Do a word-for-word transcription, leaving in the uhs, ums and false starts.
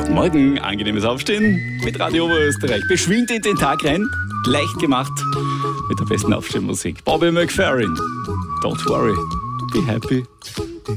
Guten Morgen, angenehmes Aufstehen mit Radio Oberösterreich. Beschwingt in den Tag rein, leicht gemacht mit der besten Aufstehmusik. Bobby McFerrin, don't worry, be happy.